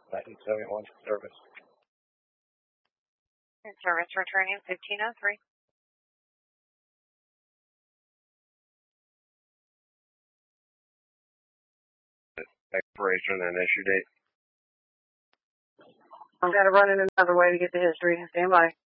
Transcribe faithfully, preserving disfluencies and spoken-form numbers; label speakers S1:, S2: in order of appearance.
S1: nineteen seventy-one service.
S2: Service returning fifteen oh three.
S1: Expiration and issue date.
S2: I've got to run in another way to get the history. Stand by.